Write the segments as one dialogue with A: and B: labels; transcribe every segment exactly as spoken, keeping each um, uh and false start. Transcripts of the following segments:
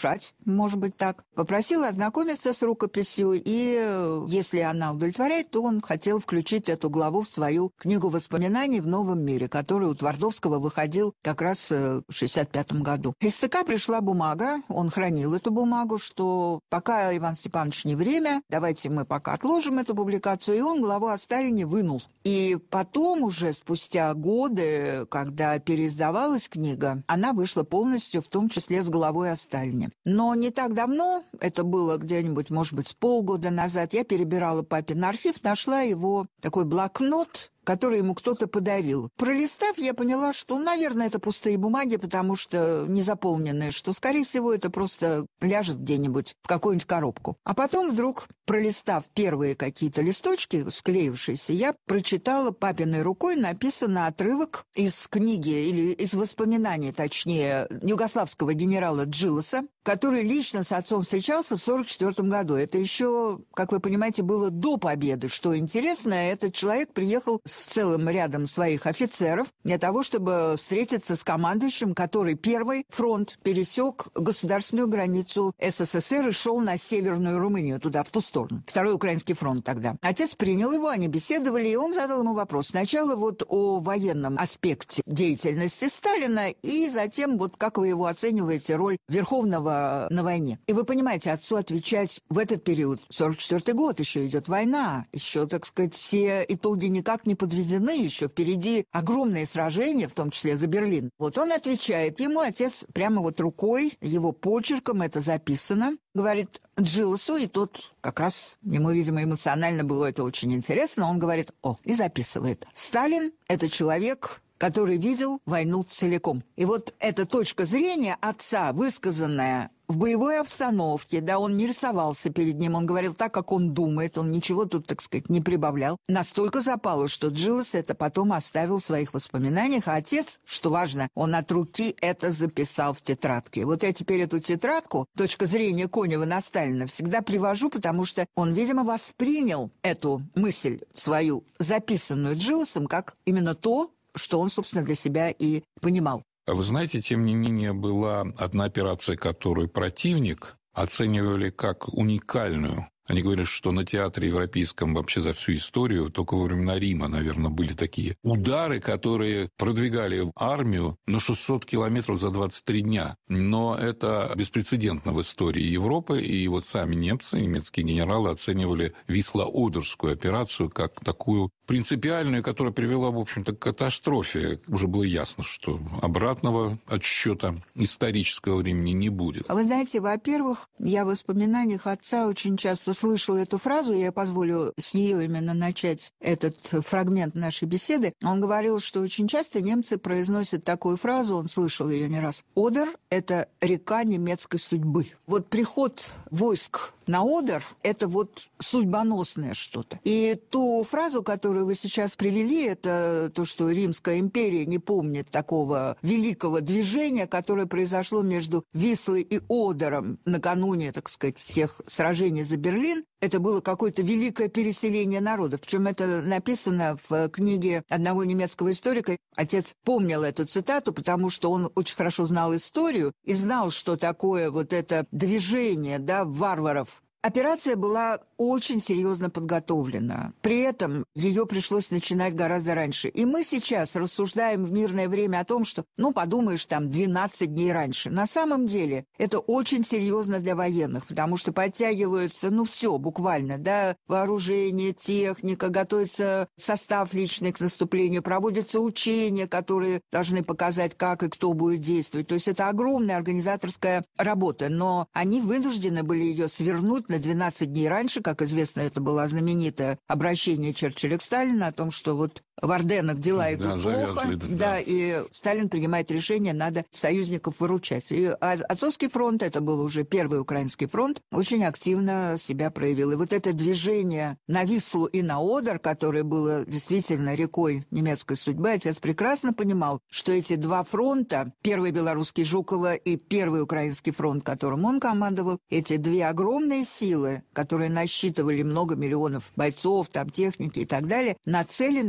A: искушать, может быть так. Попросил ознакомиться с рукописью, и если она удовлетворяет, то он хотел включить эту главу в свою книгу воспоминаний «В новом мире», который у Твардовского выходил как раз в шестьдесят пятом году. Из ЦК пришла бумага, он хранил эту бумагу, что пока, Иван Степанович, не время, давайте мы пока отложим эту публикацию, и он главу о Сталине вынул. И потом уже, спустя годы, когда переиздавалась книга, она вышла полностью, в том числе с главой о Сталине. Но не так давно, это было где-нибудь, может быть, с полгода назад, я перебирала папин архив, нашла его такой блокнот, который ему кто-то подарил. Пролистав, я поняла, что, наверное, это пустые бумаги, потому что не заполненные, что, скорее всего, это просто ляжет где-нибудь в какую-нибудь коробку. А потом вдруг, пролистав первые какие-то листочки, склеившиеся, я прочитала папиной рукой, написанный отрывок из книги, или из воспоминаний, точнее, югославского генерала Джилоса, который лично с отцом встречался в сорок четвёртом году. Это еще, как вы понимаете, было до победы. Что интересно, этот человек приехал с целым рядом своих офицеров для того, чтобы встретиться с командующим, который первый фронт пересек государственную границу СССР и шел на Северную Румынию, туда, в ту сторону. Второй Украинский фронт тогда. Отец принял его, они беседовали, и он задал ему вопрос. Сначала вот о военном аспекте деятельности Сталина, и затем вот как вы его оцениваете, роль Верховного на войне. И вы понимаете, отцу отвечать в этот период, сорок четвёртый год, еще идет война, еще, так сказать, все итоги никак не подведены, еще впереди огромные сражения, в том числе за Берлин. Вот он отвечает ему, отец прямо вот рукой, его почерком это записано, говорит Джилосу, и тот как раз, ему, видимо, эмоционально было это очень интересно, он говорит, о, и записывает. Сталин – это человек, который видел войну целиком. И вот эта точка зрения отца, высказанная в боевой обстановке, да, он не рисовался перед ним, он говорил так, как он думает, он ничего тут, так сказать, не прибавлял. Настолько запало, что Джилос это потом оставил в своих воспоминаниях, а отец, что важно, он от руки это записал в тетрадке. Вот я теперь эту тетрадку, точка зрения Конева на Сталина, всегда привожу, потому что он, видимо, воспринял эту мысль свою, записанную Джилосом, как именно то, что он, собственно, для себя и понимал.
B: А вы знаете, тем не менее, была одна операция, которую противник оценивали как уникальную. Они говорят, что на театре европейском вообще за всю историю, только во времена Рима, наверное, были такие удары, которые продвигали армию на шестьсот километров за двадцать три дня. Но это беспрецедентно в истории Европы, и вот сами немцы, немецкие генералы оценивали Висло-Одерскую операцию как такую принципиальную, которая привела, в общем-то, к катастрофе. Уже было ясно, что обратного отсчета исторического времени не будет.
A: Вы знаете, во-первых, я в воспоминаниях отца очень часто слышала эту фразу, я позволю с нее именно начать этот фрагмент нашей беседы. Он говорил, что очень часто немцы произносят такую фразу, он слышал ее не раз. «Одер – это река немецкой судьбы». Вот приход войск на Одер – это вот судьбоносное что-то. И ту фразу, которую вы сейчас привели, это то, что Римская империя не помнит такого великого движения, которое произошло между Вислой и Одером накануне, так сказать, всех сражений за Берлин. Это было какое-то великое переселение народов. Причем это написано в книге одного немецкого историка. Отец помнил эту цитату, потому что он очень хорошо знал историю и знал, что такое вот это движение, да, варваров. Операция была очень серьезно подготовлена. При этом ее пришлось начинать гораздо раньше. И мы сейчас рассуждаем в мирное время о том, что, ну, подумаешь, там, двенадцать дней раньше. На самом деле это очень серьезно для военных, потому что подтягиваются, ну, все буквально, да, вооружение, техника, готовится состав личный к наступлению, проводятся учения, которые должны показать, как и кто будет действовать. То есть это огромная организаторская работа, но они вынуждены были ее свернуть на двенадцать дней раньше. Как известно, это было знаменитое обращение Черчилля к Сталину о том, что вот в Орденах дела идут да, плохо, завязли, да, да, и Сталин принимает решение, надо союзников выручать. И Азовский фронт, это был уже первый Украинский фронт, очень активно себя проявил. И вот это движение на Вислу и на Одер, которое было действительно рекой немецкой судьбы, отец прекрасно понимал, что эти два фронта, первый белорусский Жукова и первый Украинский фронт, которым он командовал, эти две огромные силы, которые насчитывали много миллионов бойцов, там, техники и так далее, нацелены на главное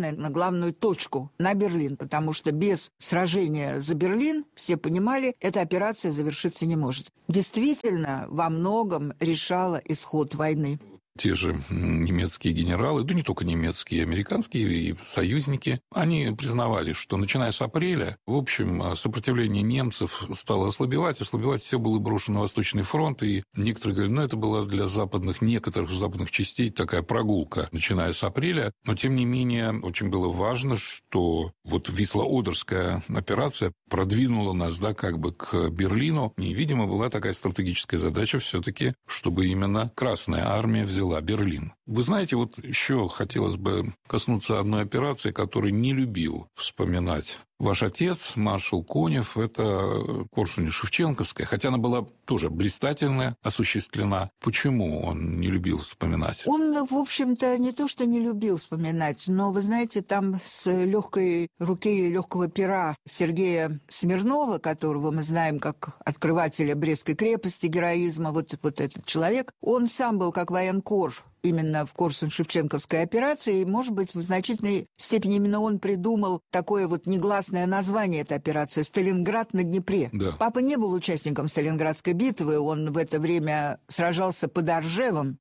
A: главную точку на Берлин, потому что без сражения за Берлин, все понимали, эта операция завершиться не может. Действительно, во многом решала исход войны.
B: Те же немецкие генералы, да не только немецкие, американские и союзники, они признавали, что начиная с апреля, в общем, сопротивление немцев стало ослабевать, ослабевать все было брошено на Восточный фронт, и некоторые говорят, ну, это была для западных, некоторых западных частей такая прогулка, начиная с апреля, но, тем не менее, очень было важно, что вот Висло-Одерская операция продвинула нас, да, как бы к Берлину, и, видимо, была такая стратегическая задача все-таки, чтобы именно Красная Армия взяла Берлин. Вы знаете, вот еще хотелось бы коснуться одной операции, которую не любил вспоминать ваш отец, маршал Конев. Это Корсунь-Шевченковская, хотя она была тоже блистательно осуществлена. Почему он не любил вспоминать?
A: Он, в общем-то, не то что не любил вспоминать, но, вы знаете, там с легкой руки или легкого пера Сергея Смирнова, которого мы знаем как открывателя Брестской крепости, героизма, вот, вот этот человек, он сам был как военкор именно в Корсунь-Шевченковской операции, и, может быть, в значительной степени именно он придумал такое вот негласное название этой операции «Сталинград на Днепре».
B: Да.
A: Папа не был участником Сталинградской битвы, он в это время сражался под Оржевом.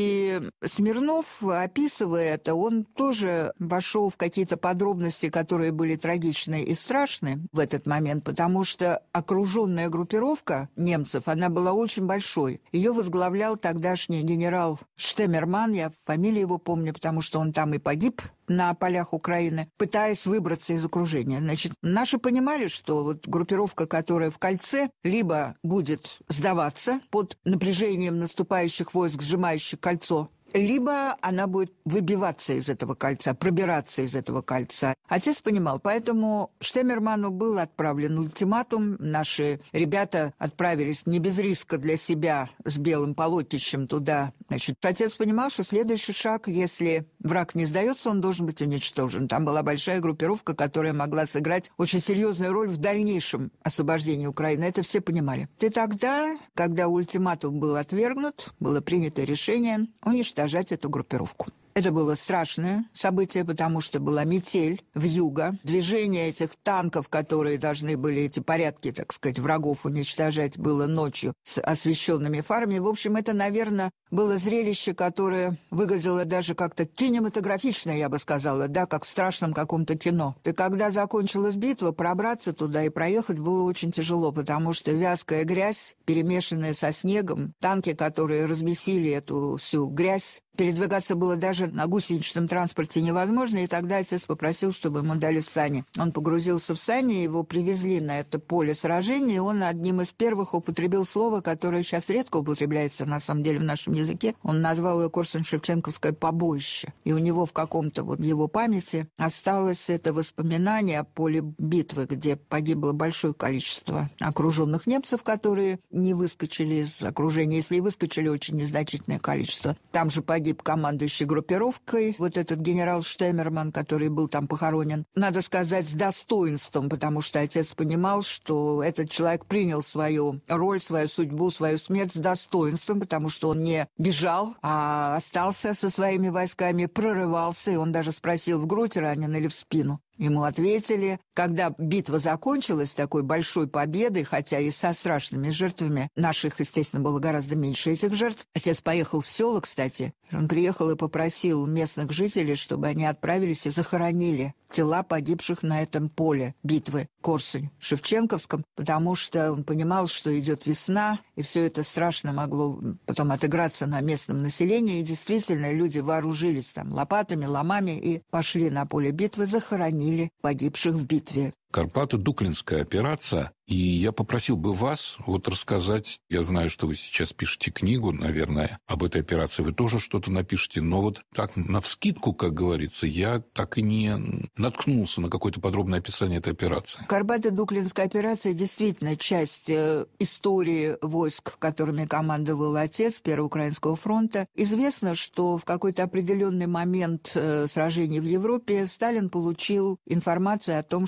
A: И Смирнов, описывая это, он тоже вошел в какие-то подробности, которые были трагичны и страшны в этот момент, потому что окруженная группировка немцев, она была очень большой. Ее возглавлял тогдашний генерал Штеммерман, я фамилию его помню, потому что он там и погиб на полях Украины, пытаясь выбраться из окружения. Значит, наши понимали, что вот группировка, которая в кольце, либо будет сдаваться под напряжением наступающих войск, сжимающих кольцо, либо она будет выбиваться из этого кольца, пробираться из этого кольца. Отец понимал, поэтому Штеммерману был отправлен ультиматум. Наши ребята отправились не без риска для себя с белым полотнищем туда. Значит, отец понимал, что следующий шаг, если враг не сдается, он должен быть уничтожен. Там была большая группировка, которая могла сыграть очень серьезную роль в дальнейшем освобождении Украины. Это все понимали. И тогда, когда ультиматум был отвергнут, было принято решение уничтожить эту группировку. Это было страшное событие, потому что была метель вьюга, движение этих танков, которые должны были эти порядки, так сказать, врагов уничтожать, было ночью с освещенными фарами. В общем, это, наверное, было зрелище, которое выглядело даже как-то кинематографично, я бы сказала, да, как в страшном каком-то кино. И когда закончилась битва, пробраться туда и проехать было очень тяжело, потому что вязкая грязь, перемешанная со снегом, танки, которые размесили эту всю грязь, передвигаться было даже на гусеничном транспорте невозможно, и тогда отец попросил, чтобы ему дали сани. Он погрузился в сани, его привезли на это поле сражения, и он одним из первых употребил слово, которое сейчас редко употребляется, на самом деле, в нашем языке. Он назвал ее Корсунь-Шевченковское побоище. И у него в каком-то вот его памяти осталось это воспоминание о поле битвы, где погибло большое количество окруженных немцев, которые не выскочили из окружения. Если и выскочили, очень незначительное количество. Там же погиб командующий группировкой, вот этот генерал Штеммерман, который был там похоронен, надо сказать, с достоинством, потому что отец понимал, что этот человек принял свою роль, свою судьбу, свою смерть с достоинством, потому что он не бежал, а остался со своими войсками, прорывался, и он даже спросил, в грудь ранен или в спину. Ему ответили. Когда битва закончилась такой большой победой, хотя и со страшными жертвами, наших, естественно, было гораздо меньше этих жертв, отец поехал в село, кстати. Он приехал и попросил местных жителей, чтобы они отправились и захоронили тела погибших на этом поле битвы Корсунь-Шевченковском, потому что он понимал, что идет весна, и все это страшно могло потом отыграться на местном населении. И действительно, люди вооружились там лопатами, ломами и пошли на поле битвы, захоронили погибших в битве.
B: Карпато-Дуклинская операция, и я попросил бы вас вот рассказать, я знаю, что вы сейчас пишете книгу, наверное, об этой операции, вы тоже что-то напишете, но вот так навскидку, как говорится, я так и не наткнулся на какое-то подробное описание этой операции.
A: Карпато-Дуклинская операция действительно часть э, истории войск, которыми командовал отец Первого Украинского фронта. Известно, что в какой-то определенный момент э, сражений в Европе Сталин получил информацию о том, что в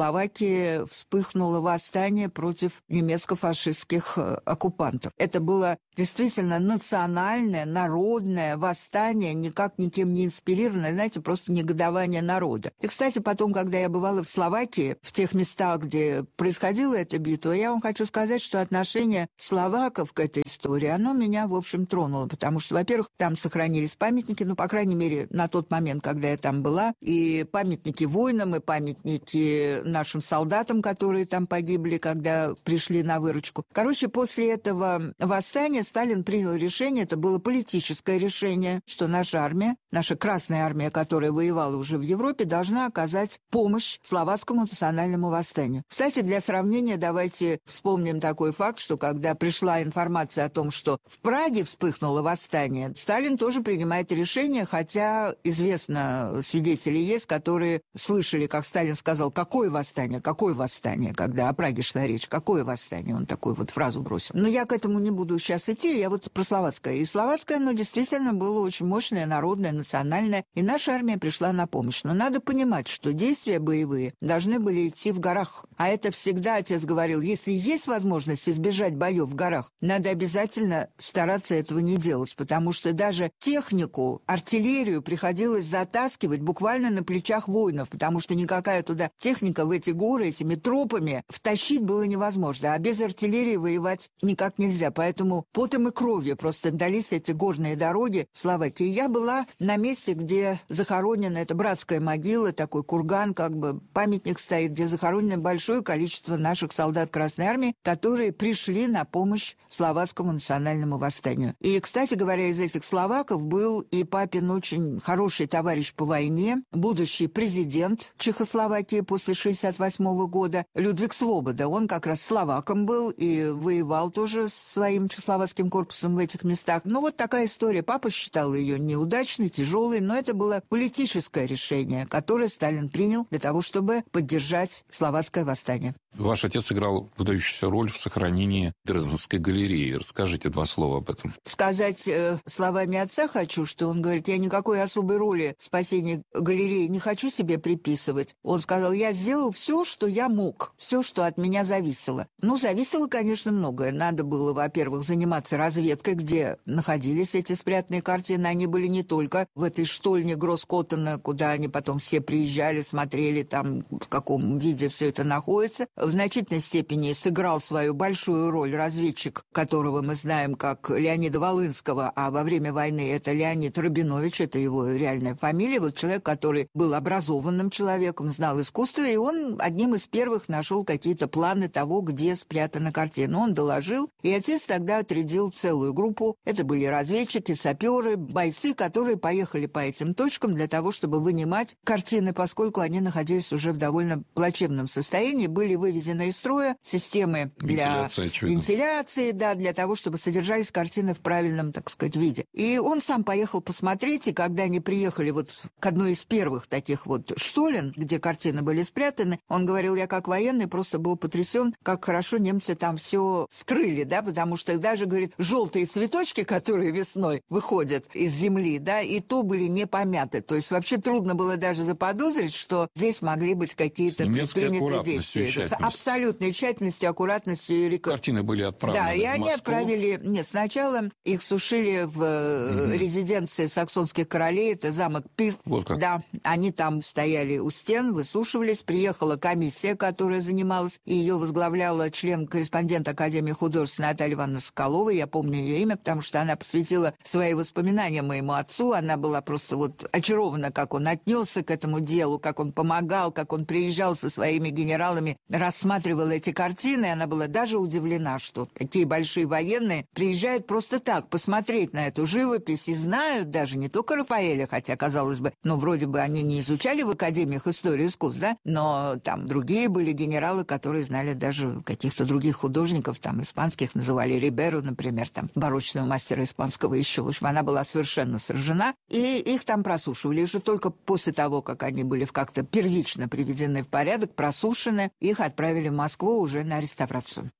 A: Словакии вспыхнуло восстание против немецко-фашистских оккупантов. Это было действительно национальное, народное восстание, никак никем не инспирированное, знаете, просто негодование народа. И, кстати, потом, когда я бывала в Словакии, в тех местах, где происходила эта битва, я вам хочу сказать, что отношение словаков к этой истории, оно меня, в общем, тронуло, потому что, во-первых, там сохранились памятники, ну, по крайней мере, на тот момент, когда я там была, и памятники воинам, и памятники нашим солдатам, которые там погибли, когда пришли на выручку. Короче, после этого восстания Сталин принял решение, это было политическое решение, что наша армия, наша Красная армия, которая воевала уже в Европе, должна оказать помощь словацкому национальному восстанию. Кстати, для сравнения давайте вспомним такой факт, что когда пришла информация о том, что в Праге вспыхнуло восстание, Сталин тоже принимает решение, хотя известно, свидетели есть, которые слышали, как Сталин сказал, какое восстание, какое восстание, когда о Праге шла речь, какое восстание, он такую вот фразу бросил. Но я к этому не буду сейчас идти, я вот про словацкое. И словацкое, оно действительно было очень мощное, народное, национальное, и наша армия пришла на помощь. Но надо понимать, что действия боевые должны были идти в горах. А это всегда, отец говорил, если есть возможность избежать боев в горах, надо обязательно стараться этого не делать, потому что даже технику, артиллерию приходилось затаскивать буквально на плечах воинов, потому что никакая туда техника в эти горы, этими тропами втащить было невозможно, а без артиллерии воевать никак нельзя. Поэтому потом и кровью просто дались эти горные дороги в Словакии. Я была на месте, где захоронена эта братская могила, такой курган, как бы памятник стоит, где захоронено большое количество наших солдат Красной Армии, которые пришли на помощь словацкому национальному восстанию. И, кстати говоря, из этих словаков был и папин очень хороший товарищ по войне, будущий президент Чехословакии после шестьдесят восьмого года, Людвиг Свобода. Он как раз словаком был и воевал тоже с своим чехословацким корпусом в этих местах. Ну, вот такая история. Папа считал ее неудачной, тяжелой, но это было политическое решение, которое Сталин принял для того, чтобы поддержать словацкое восстание.
B: Ваш отец сыграл выдающуюся роль в сохранении Дрезденской галереи. Расскажите два слова об этом.
A: Сказать э, словами отца хочу, что он говорит, я никакой особой роли в спасении галереи не хочу себе приписывать. Он сказал, я сделал все, что я мог, все, что от меня зависело. Ну, зависело, конечно, многое. Надо было, во-первых, заниматься разведкой, где находились эти спрятанные картины. Они были не только в этой штольне Гросскоттена, куда они потом все приезжали, смотрели, там, в каком виде все это находится. В значительной степени сыграл свою большую роль разведчик, которого мы знаем как Леонида Волынского, а во время войны это Леонид Рабинович, это его реальная фамилия. Вот человек, который был образованным человеком, знал искусство, и он одним из первых нашел какие-то планы того, где спрятана картина. Он доложил, и отец тогда отрядил целую группу. Это были разведчики, саперы, бойцы, которые поехали по этим точкам для того, чтобы вынимать картины, поскольку они находились уже в довольно плачевном состоянии, были выведены из строя системы для
B: вентиляции,
A: вентиляции, да, для того, чтобы содержались картины в правильном, так сказать, виде. И он сам поехал посмотреть, и когда они приехали вот к одной из первых таких вот штолен, где картины были спрятаны, он говорил, я как военный просто был потрясен, как хорошо немцы там все скрыли, да, потому что даже, говорит, желтые цветочки, которые весной выходят из земли, да, и то были не помяты. То есть вообще трудно было даже заподозрить, что здесь могли быть какие-то предпринятые действия. С абсолютной тщательностью, аккуратностью и рекорд.
B: Картины были отправлены.
A: Да, и они
B: Москву.
A: отправили... Нет, сначала их сушили в угу. резиденции саксонских королей, это замок Пилс.
B: Вот как.
A: Да, они там стояли у стен, высушивались. Приехала комиссия, которая занималась, и ее возглавляла член-корреспондент Академии художеств Наталья Ивановна Соколова. Я помню ее имя, потому что она посвятила свои воспоминания моему отцу. Она была просто вот очарована, как он отнесся к этому делу, как он помогал, как он приезжал со своими генералами, рассматривала эти картины, и она была даже удивлена, что такие большие военные приезжают просто так, посмотреть на эту живопись и знают даже не только Рафаэля, хотя, казалось бы, ну, вроде бы они не изучали в академиях историю искусств, да, но там другие были генералы, которые знали даже каких-то других художников, там, испанских, называли Риберу, например, там, барочного мастера испанского еще. В общем, она была совершенно сражена, и их там просушивали. И уже только после того, как они были как-то первично приведены в порядок, просушены, их отправили в Москву уже на реставрацию.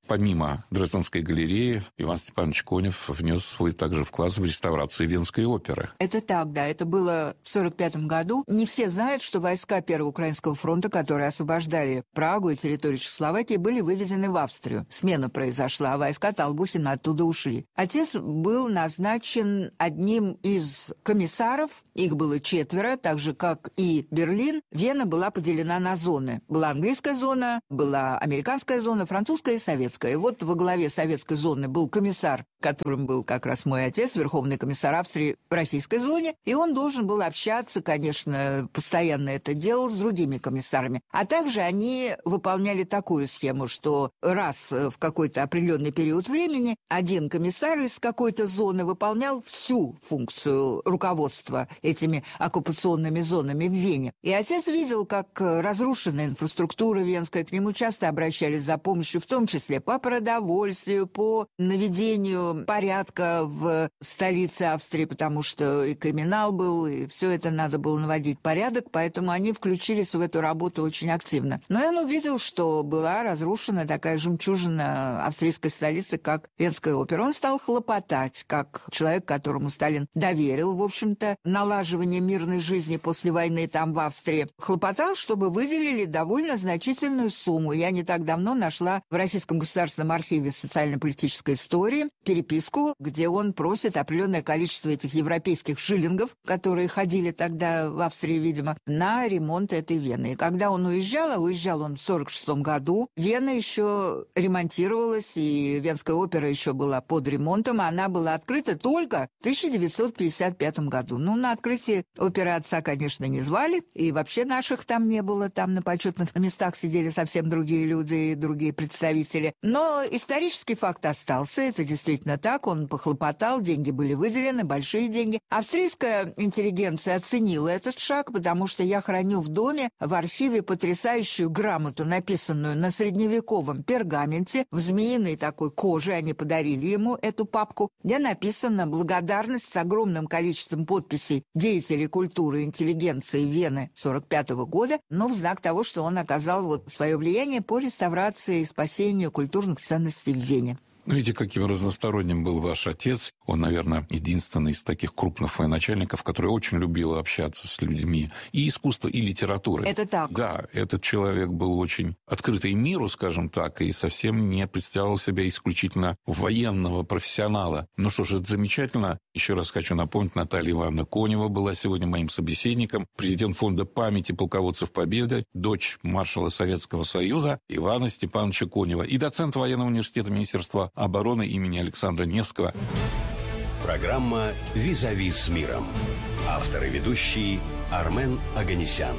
B: помимо Дрезденской галереи, Иван Степанович Конев внес свой также вклад в реставрацию Венской оперы.
A: Это так, да. Это было в сорок пятом году. Не все знают, что войска Первого Украинского фронта, которые освобождали Прагу и территорию Чехословакии, были вывезены в Австрию. Смена произошла, а войска Толбухина оттуда ушли. Отец был назначен одним из комиссаров. Их было четверо, так же, как и Берлин. Вена была поделена на зоны. Была английская зона, была американская зона, французская и советская. И вот во главе советской зоны был комиссар, которым был как раз мой отец, верховный комиссар Австрии в российской зоне, и он должен был общаться, конечно, постоянно это делал с другими комиссарами. А также они выполняли такую схему, что раз в какой-то определенный период времени один комиссар из какой-то зоны выполнял всю функцию руководства этими оккупационными зонами в Вене. И отец видел, как разрушена инфраструктура венская, к нему часто обращались за помощью, в том числе по продовольствию, по наведению порядка в столице Австрии, потому что и криминал был, и все это надо было наводить порядок, поэтому они включились в эту работу очень активно. Но он увидел, что была разрушена такая жемчужина австрийской столицы, как Венская опера. Он стал хлопотать, как человек, которому Сталин доверил, в общем-то, налаживание мирной жизни после войны там в Австрии. Хлопотал, чтобы выделили довольно значительную сумму. Я не так давно нашла в Российском государственном архиве социально-политической истории переписку, где он просит определенное количество этих европейских шиллингов, которые ходили тогда в Австрии, видимо, на ремонт этой Вены. И когда он уезжал, а уезжал он в сорок шестом году, Вена еще ремонтировалась, и Венская опера еще была под ремонтом, а она была открыта только в тысяча девятьсот пятьдесят пятом году. Ну, на открытие оперы отца, конечно, не звали, и вообще наших там не было, там на почетных местах сидели совсем другие люди, другие представители. Но исторический факт остался, это действительно так, он похлопотал, деньги были выделены, большие деньги. Австрийская интеллигенция оценила этот шаг, потому что я храню в доме, в архиве, потрясающую грамоту, написанную на средневековом пергаменте, в змеиной такой коже, они подарили ему эту папку, где написана благодарность с огромным количеством подписей деятелей культуры и интеллигенции Вены сорок пятого года, но в знак того, что он оказал вот свое влияние по реставрации и спасению культурных ценностей в Вене.
B: Ну, видите, каким разносторонним был ваш отец. Он, наверное, единственный из таких крупных военачальников, который очень любил общаться с людьми и искусства, и литературы.
A: Это так.
B: Да, этот человек был очень открытый миру, скажем так, и совсем не представлял себя исключительно военного профессионала. Ну что ж, это замечательно. Еще раз хочу напомнить, Наталья Ивановна Конева была сегодня моим собеседником, президент Фонда памяти полководцев Победы, дочь маршала Советского Союза Ивана Степановича Конева и доцент военного университета Министерства обороны имени Александра Невского.
C: Программа «Визави с миром». Автор и ведущий Армен Оганесян.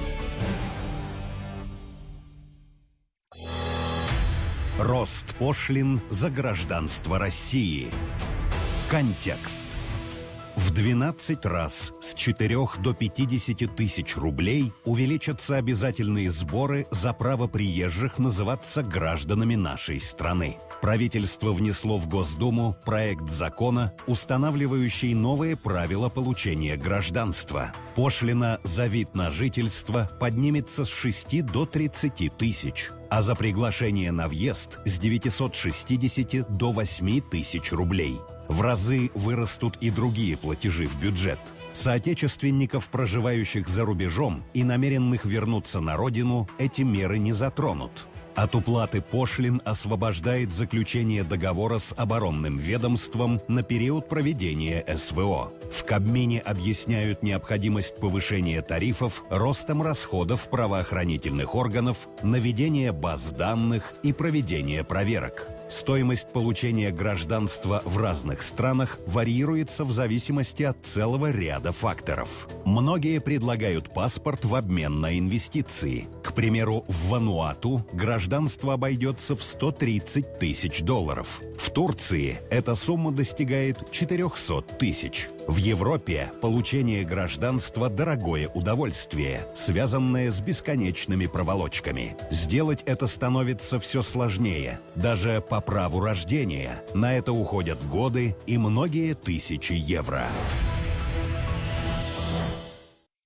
C: Рост пошлин за гражданство России. Контекст. В двенадцать раз с четырёх до пятидесяти тысяч рублей увеличатся обязательные сборы за право приезжих называться гражданами нашей страны. Правительство внесло в Госдуму проект закона, устанавливающий новые правила получения гражданства. Пошлина за вид на жительство поднимется с шести до тридцати тысяч, а за приглашение на въезд с девятисот шестидесяти до восьми тысяч рублей. В разы вырастут и другие платежи в бюджет. Соотечественников, проживающих за рубежом и намеренных вернуться на родину, эти меры не затронут. От уплаты пошлин освобождает заключение договора с оборонным ведомством на период проведения СВО. В Кабмине объясняют необходимость повышения тарифов ростом расходов правоохранительных органов, наведения баз данных и проведения проверок. Стоимость получения гражданства в разных странах варьируется в зависимости от целого ряда факторов. Многие предлагают паспорт в обмен на инвестиции. К примеру, в Вануату гражданство обойдется в сто тридцать тысяч долларов. В Турции эта сумма достигает четырехсот тысяч. В Европе получение гражданства – дорогое удовольствие, связанное с бесконечными проволочками. Сделать это становится все сложнее. Даже по праву рождения на это уходят годы и многие тысячи евро.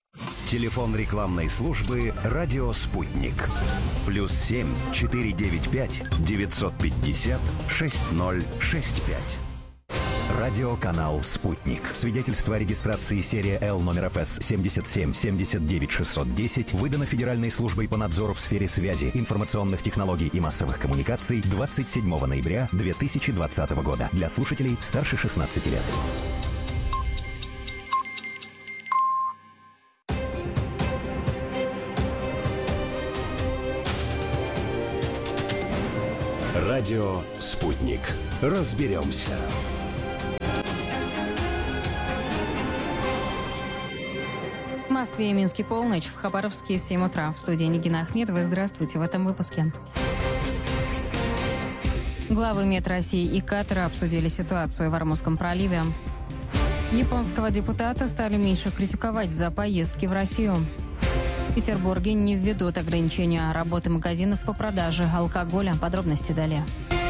C: Телефон рекламной службы «Радио Спутник». Плюс семь четыре девять пять девятьсот пятьдесят шесть ноль шесть пять. Радиоканал «Спутник». Свидетельство о регистрации серия Л номер эф эс семьдесят семь семьдесят девять шестьсот десять выдано Федеральной службой по надзору в сфере связи, информационных технологий и массовых коммуникаций двадцать седьмого ноября две тысячи двадцатого года. Для слушателей старше шестнадцати лет. Радио «Спутник». Разберемся.
D: В Москве и Минске полночь, в Хабаровске семь утра. В студии Нигина Ахмедова. Здравствуйте в этом выпуске. Главы МИД России и Катара обсудили ситуацию в Ормузском проливе. Японского депутата стали меньше критиковать за поездки в Россию. В Петербурге не введут ограничения работы магазинов по продаже алкоголя. Подробности далее.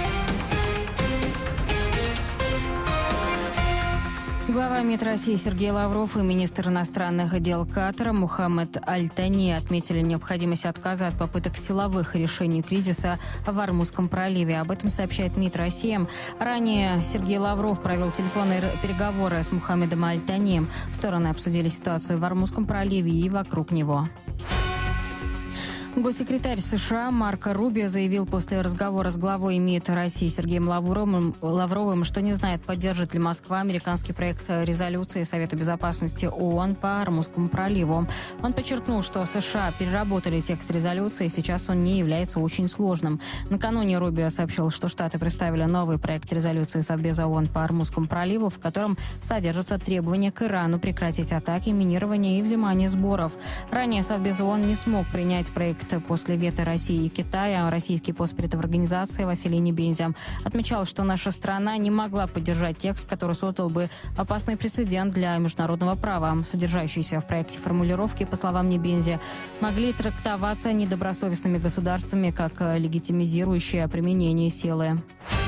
D: Глава МИД России Сергей Лавров и министр иностранных дел Катара Мухаммед Аль-Тани отметили необходимость отказа от попыток силовых решений кризиса в Ормузском проливе. Об этом сообщает МИД России. Ранее Сергей Лавров провел телефонные переговоры с Мухаммедом Аль-Тани. Стороны обсудили ситуацию в Ормузском проливе и вокруг него. Госсекретарь США Марко Рубио заявил после разговора с главой МИД России Сергеем Лавровым, Лавровым, что не знает, поддержит ли Москва американский проект резолюции Совета Безопасности ООН по Ормузскому проливу. Он подчеркнул, что США переработали текст резолюции, и сейчас он не является очень сложным. Накануне Рубио сообщил, что Штаты представили новый проект резолюции Совбеза ООН по Ормузскому проливу, в котором содержатся требования к Ирану прекратить атаки, минирование и взимание сборов. Ранее Совбез ООН не смог принять проект после вето России и Китая. Российский постпред в организации Василий Небензя отмечал, что наша страна не могла поддержать текст, который создал бы опасный прецедент для международного права. Содержащиеся в проекте формулировки, по словам Небензи, могли трактоваться недобросовестными государствами как легитимизирующее применение силы.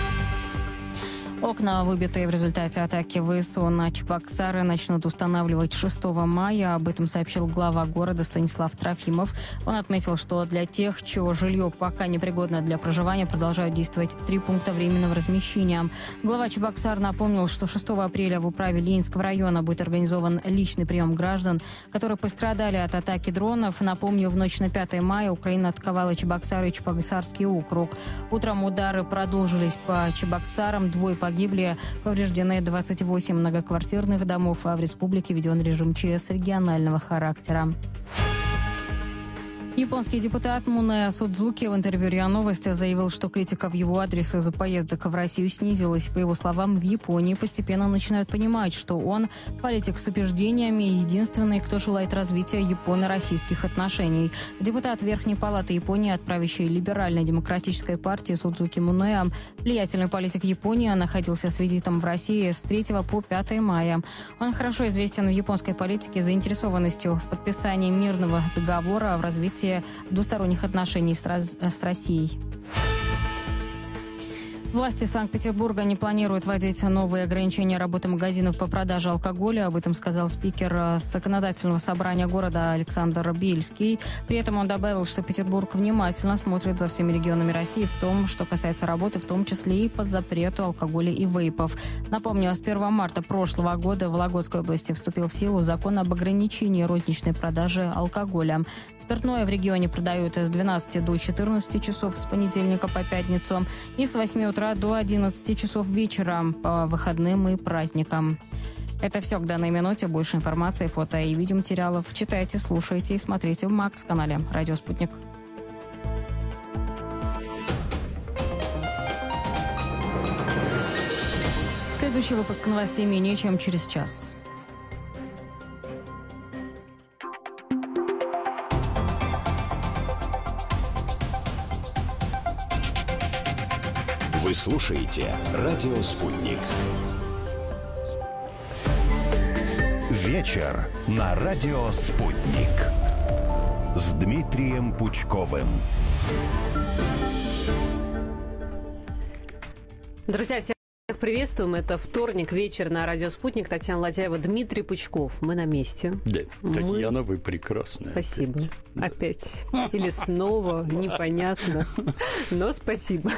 D: Окна, выбитые в результате атаки ВСУ на Чебоксары, начнут устанавливать шестого мая. Об этом сообщил глава города Станислав Трофимов. Он отметил, что для тех, чье жилье пока непригодно для проживания, продолжают действовать три пункта временного размещения. Глава Чебоксар напомнил, что шестого апреля в управе Ленинского района будет организован личный прием граждан, которые пострадали от атаки дронов. Напомню, в ночь на пятое мая Украина атаковала Чебоксары и Чебоксарский округ. Утром удары продолжились по Чебоксарам. Двое погибли. Погибли, повреждены двадцать восемь многоквартирных домов, а в республике введен режим ЧС регионального характера. Японский депутат Мунэ Судзуки в интервью РИА Новости заявил, что критика в его адрес из-за поездок в Россию снизилась. По его словам, в Японии постепенно начинают понимать, что он политик с убеждениями и единственный, кто желает развития японо-российских отношений. Депутат Верхней палаты Японии от правящей либеральной демократической партии Судзуки Мунэ, влиятельный политик Японии, находился с визитом в России с третьего по пятое мая. Он хорошо известен в японской политике заинтересованностью в подписании мирного договора в развитии двусторонних отношений с, раз... с Россией. Власти Санкт-Петербурга не планируют вводить новые ограничения работы магазинов по продаже алкоголя. Об этом сказал спикер законодательного собрания города Александр Бельский. При этом он добавил, что Петербург внимательно смотрит за всеми регионами России в том, что касается работы, в том числе и по запрету алкоголя и вейпов. Напомню, с первого марта прошлого года в Вологодской области вступил в силу закон об ограничении розничной продажи алкоголя. Спиртное в регионе продают с двенадцати до четырнадцати часов с понедельника по пятницу и с восьми утра до одиннадцати часов вечера по выходным и праздникам. Это все к данной минуте. Больше информации, фото и видеоматериалов читайте, слушайте и смотрите в Макс-канале «Радио Спутник». Следующий выпуск новостей менее чем через час.
C: Вы слушаете «Радио Спутник». Вечер на «Радио Спутник» с Дмитрием Пучковым.
E: Друзья, всем Приветствуем. Это вторник, вечер на радио «Спутник». Татьяна Ладяева, Дмитрий Пучков. Мы на месте.
F: Да,
E: Мы...
F: Татьяна, вы прекрасная.
E: Спасибо. Опять. опять. Или снова. Непонятно. Но спасибо.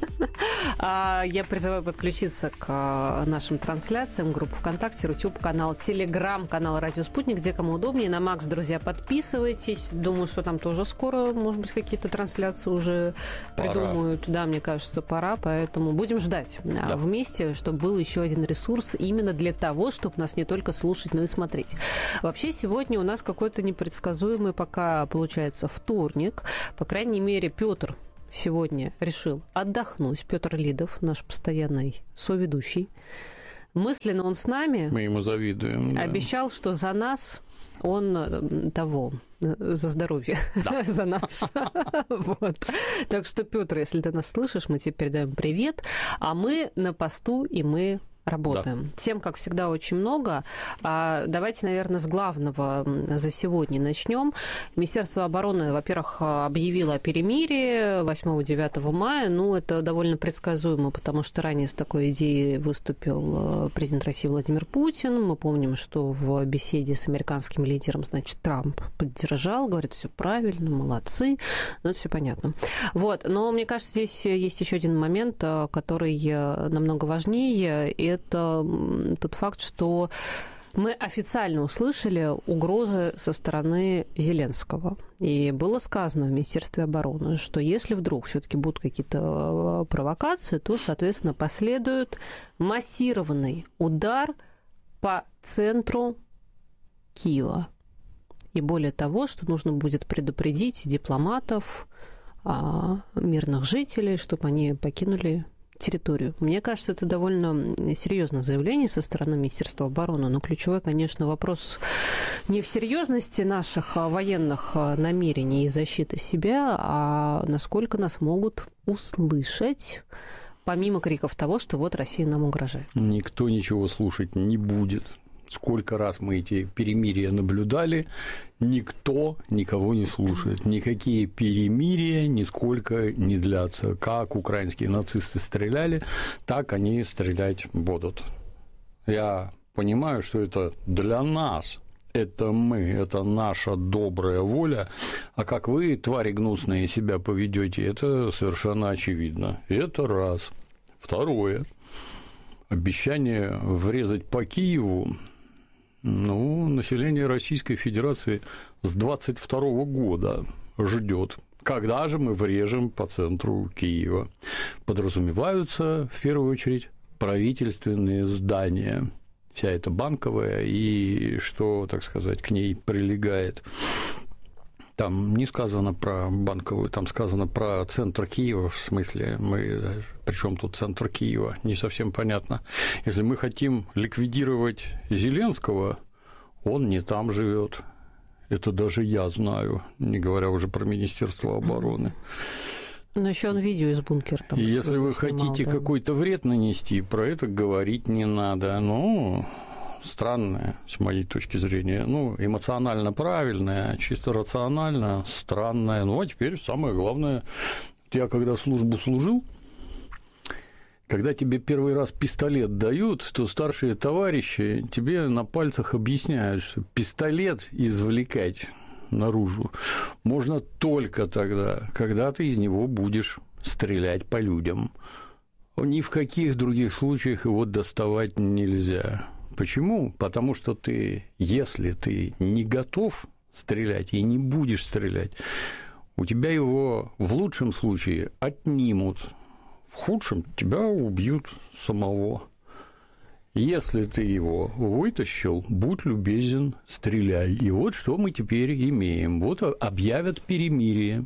E: Я призываю подключиться к нашим трансляциям. Группа ВКонтакте, Рутюб, канал Телеграм, канал «Радио Спутник», где кому удобнее. На Макс, друзья, подписывайтесь. Думаю, что там тоже скоро, может быть, какие-то трансляции уже пора. Придумают. Да, мне кажется, пора. Поэтому будем ждать. Да. Вместе, чтобы был еще один ресурс именно для того, чтобы нас не только слушать, но и смотреть. Вообще, сегодня у нас какой-то непредсказуемый пока, получается, вторник. По крайней мере, Петр сегодня решил отдохнуть. Петр Лидов, наш постоянный соведущий. Мысленно он с нами.
F: Мы ему завидуем. Да.
E: Обещал, что за нас он того... За здоровье, да. За наш. Вот. Так что, Петр, если ты нас слышишь, мы тебе передаем привет. А мы на посту, и мы работаем. Да. Тем, как всегда, очень много. А давайте, наверное, с главного за сегодня начнем. Министерство обороны, во-первых, объявило о перемирии восьмого-девятого мая. Ну, это довольно предсказуемо, потому что ранее с такой идеей выступил президент России Владимир Путин. Мы помним, что в беседе с американским лидером, значит, Трамп поддержал, говорит, все правильно, молодцы. Ну, это все понятно. Вот. Но мне кажется, здесь есть еще один момент, который намного важнее. И это тот факт, что мы официально услышали угрозы со стороны Зеленского. И было сказано в Министерстве обороны, что если вдруг все-таки будут какие-то провокации, то, соответственно, последует массированный удар по центру Киева. И более того, что нужно будет предупредить дипломатов, мирных жителей, чтобы они покинули территорию. Мне кажется, это довольно серьезное заявление со стороны Министерства обороны, но ключевой, конечно, вопрос не в серьезности наших военных намерений и защиты себя, а насколько нас могут услышать, помимо криков того, что вот Россия нам угрожает.
F: Никто ничего слушать не будет. Сколько раз мы эти перемирия наблюдали, никто никого не слушает. Никакие перемирия нисколько не длятся. Как украинские нацисты стреляли, так они стрелять будут. Я понимаю, что это для нас. Это мы, это наша добрая воля. А как вы, твари гнусные, себя поведете, это совершенно очевидно. Это раз. Второе. Обещание врезать по Киеву. Ну, население Российской Федерации с двадцать второго года ждет, когда же мы врежем по центру Киева. Подразумеваются, в первую очередь, правительственные здания. Вся эта банковая и что, так сказать, к ней прилегает. Там не сказано про банковую, там сказано про центр Киева, в смысле, мы, причем тут центр Киева, не совсем понятно. Если мы хотим ликвидировать Зеленского, он не там живет. Это даже я знаю, не говоря уже про Министерство обороны.
E: Но еще он видео из бункера там.
F: Если вы снимал, хотите да. какой-то вред нанести, про это говорить не надо. Ну, странное, с моей точки зрения, ну, эмоционально правильное, чисто рационально странное. Ну, а теперь самое главное, я когда службу служил, когда тебе первый раз пистолет дают, то старшие товарищи тебе на пальцах объясняют, что пистолет извлекать наружу можно только тогда, когда ты из него будешь стрелять по людям. Ни в каких других случаях его доставать нельзя. Почему? Потому что ты, если ты не готов стрелять и не будешь стрелять, у тебя его в лучшем случае отнимут, в худшем тебя убьют самого. Если ты его вытащил, будь любезен, стреляй. И вот что мы теперь имеем. Вот объявят перемирие.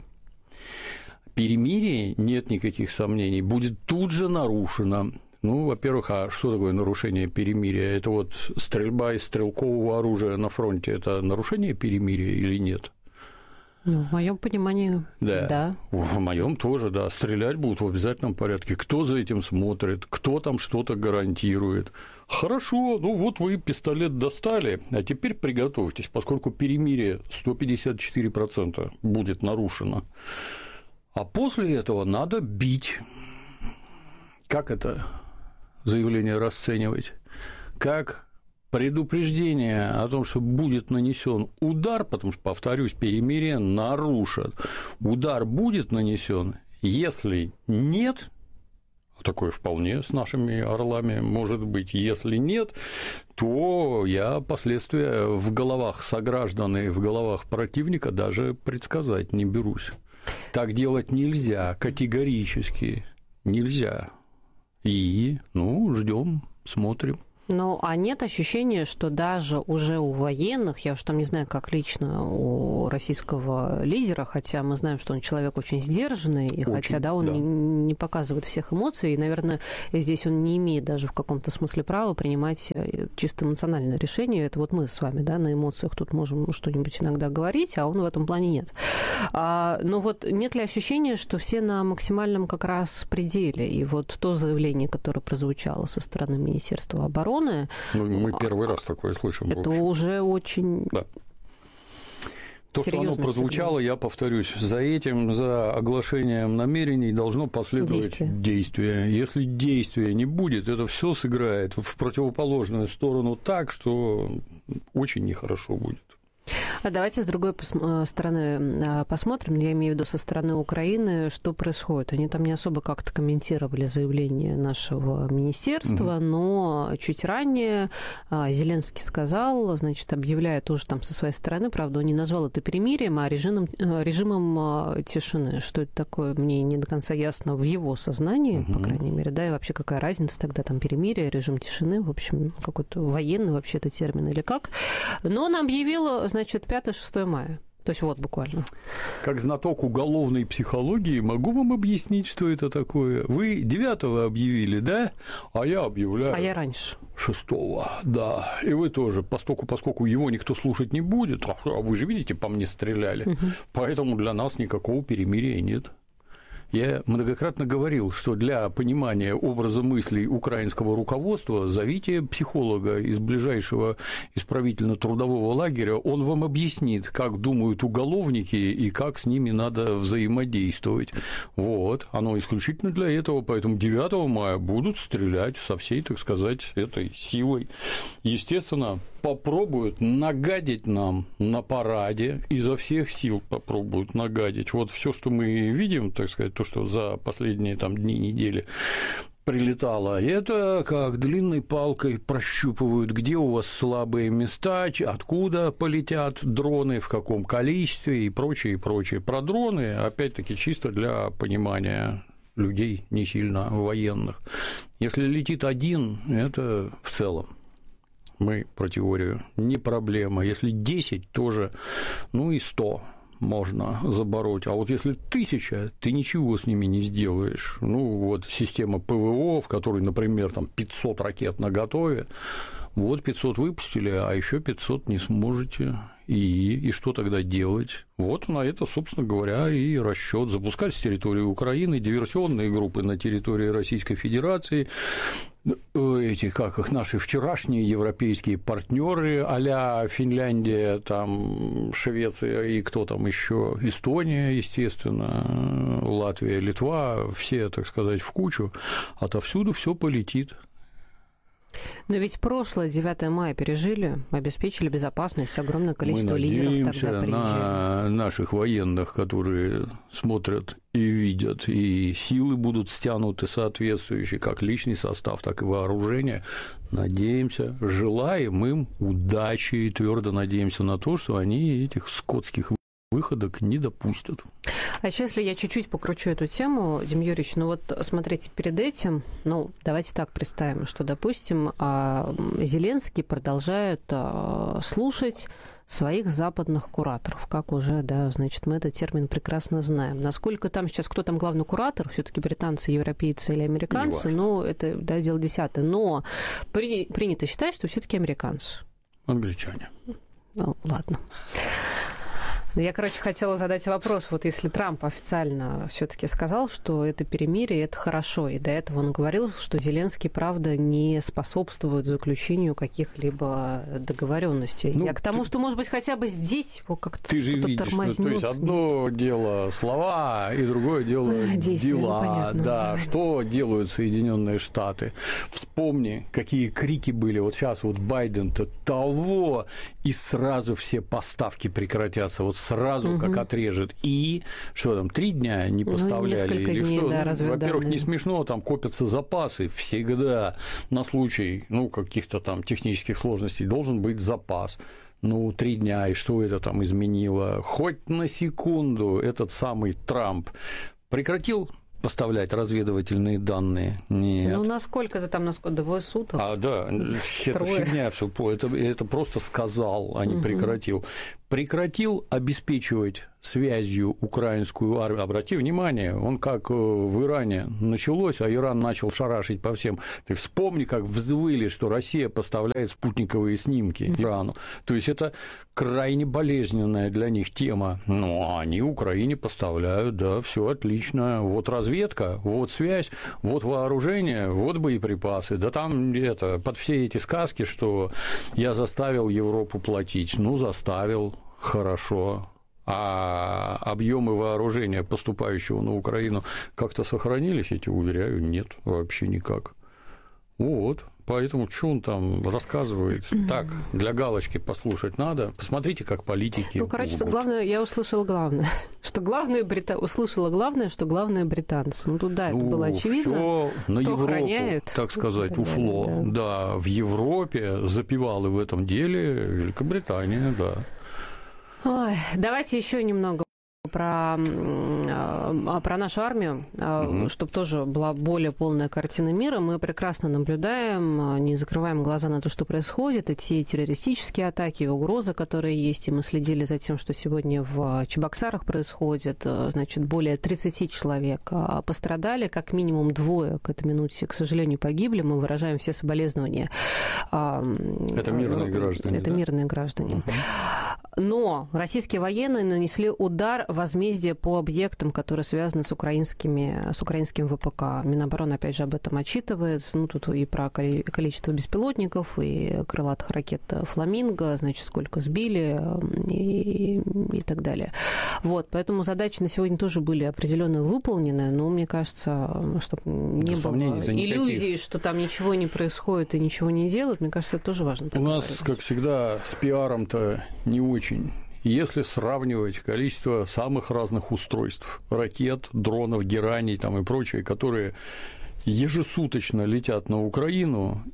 F: Перемирие, нет никаких сомнений, будет тут же нарушено. Ну, во-первых, а что такое нарушение перемирия? Это вот стрельба из стрелкового оружия на фронте – это нарушение перемирия или нет?
E: Ну, в моем понимании, да. да.
F: В моем тоже, да. Стрелять будут в обязательном порядке. Кто за этим смотрит, кто там что-то гарантирует. Хорошо, ну вот вы пистолет достали, а теперь приготовьтесь, поскольку перемирие сто пятьдесят четыре процента будет нарушено. А после этого надо бить. Как это заявление расценивать как предупреждение о том, что будет нанесен удар, потому что, повторюсь, перемирие нарушат. Удар будет нанесен, если нет, такое вполне с нашими орлами может быть, если нет, то я последствия в головах сограждан и в головах противника даже предсказать не берусь. Так делать нельзя, категорически нельзя. И, ну, ждем, смотрим.
E: Ну, а нет ощущения, что даже уже у военных, я уж там не знаю, как лично у российского лидера, хотя мы знаем, что он человек очень сдержанный, и очень, хотя, да, он да. Не, не показывает всех эмоций, и, наверное, здесь он не имеет даже в каком-то смысле права принимать чисто эмоциональное решение. Это вот мы с вами, да, на эмоциях тут можем что-нибудь иногда говорить, а он в этом плане нет. А, но вот нет ли ощущения, что все на максимальном как раз пределе, и вот то заявление, которое прозвучало со стороны Министерства обороны,
F: Ну, мы первый раз такое слышим.
E: Это уже очень...
F: Да. То, что оно прозвучало, сигнал. Я повторюсь, за этим, за оглашением намерений должно последовать действие. действие. Если действия не будет, это все сыграет в противоположную сторону так, что очень нехорошо будет.
E: А давайте с другой стороны посмотрим, я имею в виду со стороны Украины, что происходит. Они там не особо как-то комментировали заявление нашего министерства, угу. но чуть ранее Зеленский сказал, значит, объявляя тоже там со своей стороны, правда, он не назвал это перемирием, а режимом, режимом тишины. Что это такое, мне не до конца ясно в его сознании, угу. по крайней мере, да, и вообще какая разница тогда там перемирие, режим тишины, в общем, какой-то военный вообще это термин или как. Но он объявил, значит, пятое-шестое мая. То есть вот буквально.
F: Как знаток уголовной психологии могу вам объяснить, что это такое. Вы девятого объявили, да? А я объявляю...
E: А я раньше.
F: Шестого, да. И вы тоже, поскольку, поскольку его никто слушать не будет, а вы же видите, по мне стреляли, угу. поэтому для нас никакого перемирия нет. Я многократно говорил, что для понимания образа мыслей украинского руководства зовите психолога из ближайшего исправительно-трудового лагеря, он вам объяснит, как думают уголовники и как с ними надо взаимодействовать. Вот, оно исключительно для этого, поэтому девятого мая будут стрелять со всей, так сказать, этой силой. Естественно, попробуют нагадить нам на параде, изо всех сил попробуют нагадить. Вот все, что мы видим, так сказать, то, что за последние там, дни, недели прилетало, это как длинной палкой прощупывают, где у вас слабые места, откуда полетят дроны, в каком количестве и прочее, и прочее. Про дроны, опять-таки, чисто для понимания людей не сильно военных. Если летит один, это в целом. Мы про теорию, не проблема. Если десять, тоже, ну и сто можно забороть. А вот если тысяча, ты ничего с ними не сделаешь. Ну, вот система ПВО, в которой, например, там пятьсот ракет наготове, вот пятьсот выпустили, а еще пятьсот не сможете. И, и что тогда делать? Вот на это, собственно говоря, и расчет. Запускать с территории Украины диверсионные группы на территории Российской Федерации, эти, как их, наши вчерашние европейские партнеры, а-ля Финляндия, там, Швеция и кто там еще, Эстония, естественно, Латвия, Литва, все, так сказать, в кучу, отовсюду все полетит.
E: Но ведь прошлое девятое мая пережили, обеспечили безопасность, огромное количество лидеров тогда приезжали. Мы надеемся
F: на наших военных, которые смотрят и видят, и силы будут стянуты соответствующие, как личный состав, так и вооружение. Надеемся, желаем им удачи и твердо надеемся на то, что они этих скотских выходок не допустят.
E: А еще, если я чуть-чуть покручу эту тему, Дим Юрьевич, ну вот смотрите, перед этим, ну, давайте так представим, что, допустим, Зеленский продолжает слушать своих западных кураторов, как уже, да, значит, мы этот термин прекрасно знаем. Насколько там сейчас, кто там главный куратор, все-таки британцы, европейцы или американцы, ну, это, да, дело десятое, но при, принято считать, что все-таки американцы.
F: Англичане.
E: Ну, ладно. Я, короче, хотела задать вопрос. Вот если Трамп официально все-таки сказал, что это перемирие, это хорошо, и до этого он говорил, что Зеленский, правда, не способствует заключению каких-либо договоренностей. Ну, Я к тому, ты... что, может быть, хотя бы здесь его как-то
F: ты же видишь,
E: тормознут.
F: Ну, то есть одно дело слова, и другое дело
E: Действия,
F: дела.
E: Ну, понятно,
F: да,
E: да.
F: Что делают Соединенные Штаты? Вспомни, какие крики были. Вот сейчас вот Байден-то того, и сразу все поставки прекратятся. Вот сразу угу. как отрежет. И что там, три дня не поставляли?
E: Ну,
F: или
E: дней,
F: что?
E: Да,
F: ну, во-первых, не смешно, там копятся запасы. Всегда на случай ну, каких-то там технических сложностей должен быть запас. Ну, три дня, и что это там изменило? Хоть на секунду этот самый Трамп прекратил поставлять разведывательные данные? Нет.
E: Ну, насколько это там, насколько, двое суток?
F: А, да, это фигня все. Это, это просто сказал, а не угу. прекратил. Прекратил обеспечивать связью украинскую армию. Обрати внимание, он как в Иране началось, а Иран начал шарашить по всем. Ты вспомни, как взвыли, что Россия поставляет спутниковые снимки Ирану. То есть это крайне болезненная для них тема. Ну, они Украине поставляют, да, все отлично. Вот разведка, вот связь, вот вооружение, вот боеприпасы. Да там это, под все эти сказки, что я заставил Европу платить. Ну, заставил. Хорошо. А объемы вооружения, поступающего на Украину, как-то сохранились, я тебе уверяю, нет, вообще никак. Вот. Поэтому что он там рассказывает? Так, для галочки послушать надо. Посмотрите, как политики.
E: Ну, короче, лгут. Главное, я услышала главное. Что главное брита... услышала главное, что главное британцы. Ну, тут да, это ну, было очевидно.
F: Всё на Европу,
E: охраняет,
F: так сказать, ушло. Да, да. да, в Европе запевала в этом деле Великобритания, да.
E: Ой, давайте еще немного про, про нашу армию, mm-hmm. чтобы тоже была более полная картина мира. Мы прекрасно наблюдаем, не закрываем глаза на то, что происходит, и те террористические атаки, и угрозы, которые есть. И мы следили за тем, что сегодня в Чебоксарах происходит. Значит, более тридцать человек пострадали, как минимум двое к этой минуте, к сожалению, погибли. Мы выражаем все соболезнования.
F: Это мирные граждане.
E: Это
F: да?
E: мирные граждане. Mm-hmm. Но российские военные нанесли удар возмездие по объектам, которые связаны с, украинскими, с украинским ВПК. Минобороны, опять же, об этом отчитывает. Ну, тут и про количество беспилотников, и крылатых ракет «Фламинго», значит, сколько сбили и, и так далее. Вот, поэтому задачи на сегодня тоже были определенно выполнены, но мне кажется, чтобы не было иллюзий, что там ничего не происходит и ничего не делают, мне кажется, это тоже важно.
F: У нас, как всегда, с пиаром-то не очень. Если сравнивать количество самых разных устройств, ракет, дронов, гераний там и прочее, которые ежесуточно летят на Украину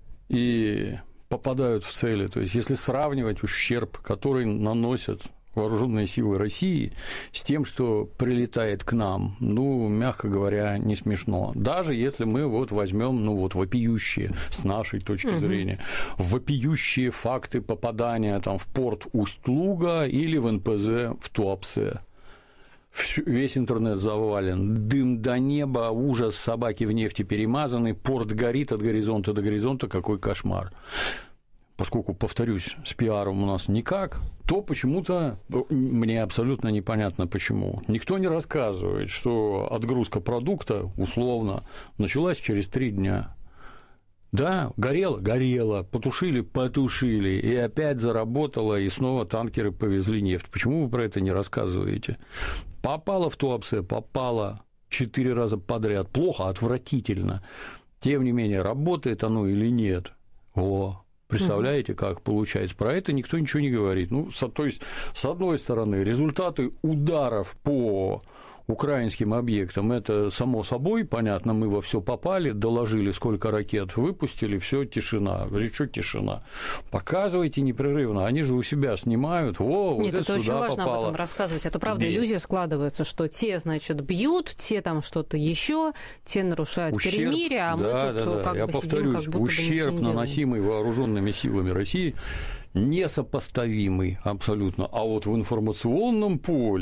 F: и попадают в цели, то есть если сравнивать ущерб, который наносят вооруженные силы России с тем, что прилетает к нам, ну, мягко говоря, не смешно. Даже если мы вот возьмем, ну, вот вопиющие, с нашей точки угу. зрения, вопиющие факты попадания там в порт Усть-Луга или в эн пэ зэ в Туапсе. Весь интернет завален, дым до неба, ужас, собаки в нефти перемазаны, порт горит от горизонта до горизонта, какой кошмар. Поскольку, повторюсь, с пиаром у нас никак, то почему-то мне абсолютно непонятно почему. Никто не рассказывает, что отгрузка продукта, условно, началась через три дня. Да, горело, горело, потушили, потушили, и опять заработало, и снова танкеры повезли нефть. Почему вы про это не рассказываете? Попало в Туапсе, попало четыре раза подряд. Плохо, отвратительно. Тем не менее, работает оно или нет? О, представляете, как получается? Про это никто ничего не говорит. Ну, то есть, с одной стороны, результаты ударов по украинским объектам, это само собой, понятно, мы во все попали, доложили, сколько ракет выпустили, все тишина. Говорит, что тишина? Показывайте непрерывно, они же у себя снимают, во, вот
E: Нет,
F: это,
E: это очень важно
F: попало.
E: об этом рассказывать. Это правда Нет. иллюзия складывается, что те, значит, бьют, те там что-то еще, те нарушают ущерб, перемирие, а мы
F: да,
E: тут
F: да, да.
E: как
F: Я
E: бы
F: повторюсь,
E: сидим, как
F: ущерб, наносимый вооруженными силами России, несопоставимый абсолютно. А вот в информационном поле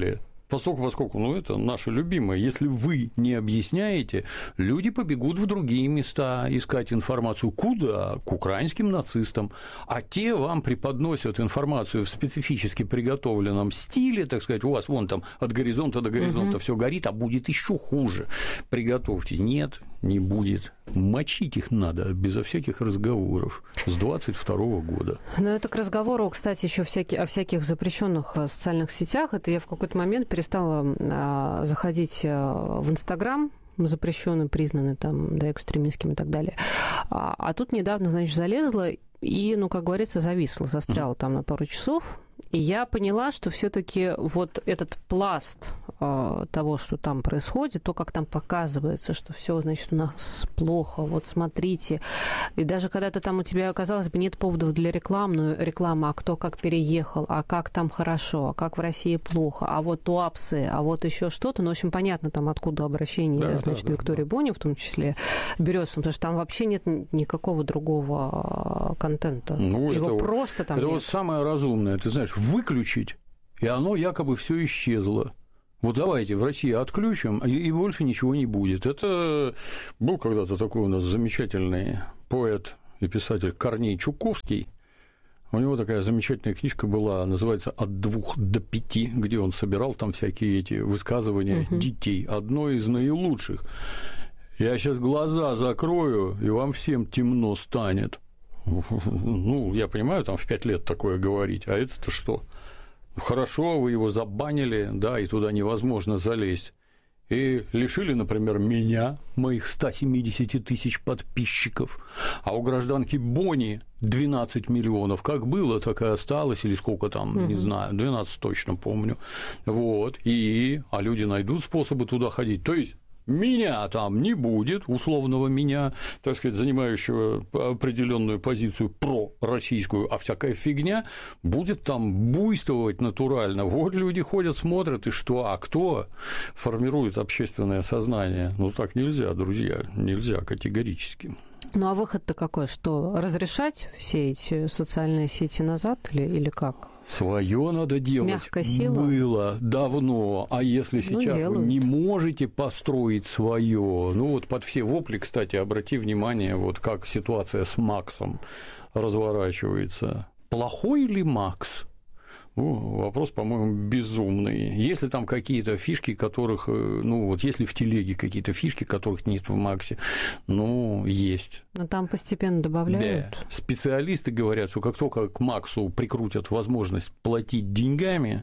F: Поскольку, поскольку, ну, это наше любимое. Если вы не объясняете, люди побегут в другие места искать информацию. Куда? К украинским нацистам. А те вам преподносят информацию в специфически приготовленном стиле, так сказать, у вас вон там от горизонта до горизонта угу. все горит, а будет еще хуже. Приготовьте. Нет, не будет. Мочить их надо безо всяких разговоров с двадцать второго года.
E: Но это к разговору, кстати, еще всякие, о всяких запрещенных социальных сетях. Это я в какой-то момент перестала а, заходить в Инстаграм, запрещенный, признанный там, да, экстремистским и так далее. А, а тут недавно, значит, залезла и, ну, как говорится, зависла, застряла там на пару часов. И я поняла, что все-таки вот этот пласт э, того, что там происходит, то, как там показывается, что все, значит, у нас плохо, вот смотрите. И даже когда-то там у тебя, казалось бы, нет поводов для рекламы, рекламы, а кто как переехал, а как там хорошо, а как в России плохо, а вот туапсы, а вот еще что-то. Ну, в общем, понятно там, откуда обращение, да, значит, да, Виктории да. Бони, в том числе, берется, потому что там вообще нет никакого другого контента.
F: Ну,
E: Его
F: это,
E: просто там
F: это
E: нет.
F: Вот самое разумное, ты знаешь, выключить, и оно якобы все исчезло. Вот давайте в России отключим, и, и больше ничего не будет. Это был когда-то такой у нас замечательный поэт и писатель Корней Чуковский. У него такая замечательная книжка была, называется «От двух до пяти», где он собирал там всякие эти высказывания угу. детей. Одно из наилучших. «Я сейчас глаза закрою, и вам всем темно станет». Ну, я понимаю, там в пять лет такое говорить, а это-то что? Хорошо, вы его забанили, да, и туда невозможно залезть. И лишили, например, меня, моих ста семидесяти тысяч подписчиков, а у гражданки Бони двенадцать миллионов. Как было, так и осталось, или сколько там, угу. не знаю, двенадцать точно помню. Вот, и, а люди найдут способы туда ходить. То есть меня там не будет, условного меня, так сказать, занимающего определенную позицию пророссийскую, а всякая фигня будет там буйствовать натурально. Вот люди ходят, смотрят, и что? А кто формирует общественное сознание? Ну, так нельзя, друзья, нельзя категорически.
E: Ну, а выход-то какой? Что, разрешать все эти социальные сети назад или, или как?
F: Своё надо делать.
E: Мягкая сила.
F: Было давно. А если сейчас ну, вы не можете построить свое, ну вот под все вопли, кстати, обрати внимание, вот как ситуация с Максом разворачивается. Плохой ли Макс? Ну, вопрос, по-моему, безумный. Если там какие-то фишки, которых, ну, вот если в телеге какие-то фишки, которых нет в Максе, ну, есть.
E: Но там постепенно добавляют.
F: Да. Специалисты говорят, что как только к Максу прикрутят возможность платить деньгами,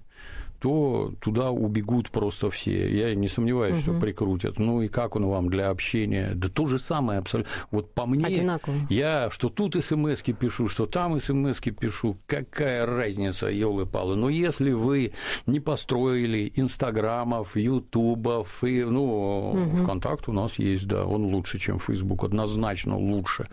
F: то туда убегут просто все. Я не сомневаюсь, угу. что прикрутят. Ну и как он вам для общения? Да то же самое абсолютно. Вот по мне,
E: одинаково. Я
F: что тут смс-ки пишу, что там смс-ки пишу. Какая разница, ёлы-палы. Но если вы не построили инстаграмов, ютубов, и, ну, угу. ВКонтакт у нас есть, да, он лучше, чем Фейсбук, однозначно лучше.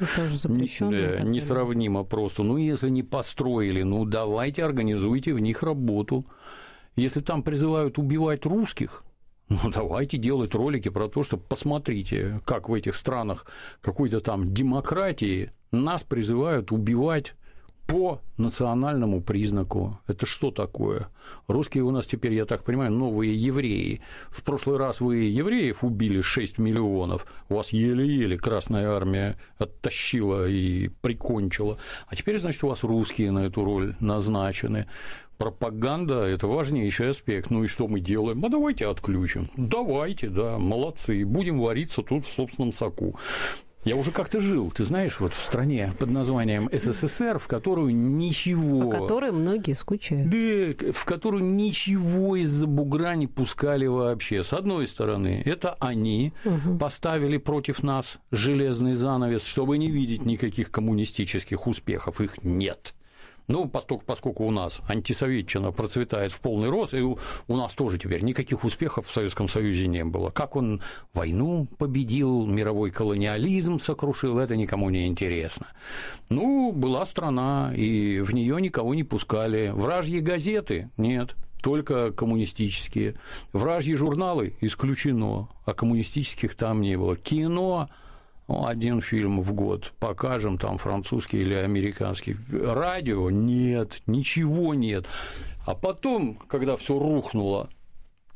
E: Не,
F: несравнимо просто. Ну, если не построили, ну, давайте организуйте в них работу. Если там призывают убивать русских, ну, давайте делать ролики про то, что посмотрите, как в этих странах какой-то там демократии нас призывают убивать по национальному признаку. Это что такое? Русские у нас теперь, я так понимаю, новые евреи. В прошлый раз вы евреев убили шесть миллионов, вас еле-еле Красная Армия оттащила и прикончила, а теперь, значит, у вас русские на эту роль назначены. Пропаганда – это важнейший аспект. Ну и что мы делаем? А давайте отключим. Давайте, да, молодцы. Будем вариться тут в собственном соку. Я уже как-то жил, ты знаешь, вот в стране под названием СССР, в которую ничего...
E: По которой многие скучают.
F: Да, в которую ничего из-за бугра не пускали вообще. С одной стороны, это они угу. поставили против нас железный занавес, чтобы не видеть никаких коммунистических успехов. Их нет. Ну, поскольку, поскольку у нас антисоветчина процветает в полный рост, и у, у нас тоже теперь никаких успехов в Советском Союзе не было. Как он войну победил, мировой колониализм сокрушил, это никому не интересно. Ну, была страна, и в нее никого не пускали. Вражьи газеты – нет, только коммунистические. Вражьи журналы – исключено, а коммунистических там не было. Кино – ну, один фильм в год покажем, там французский или американский. Радио нет, ничего нет. А потом, когда все рухнуло,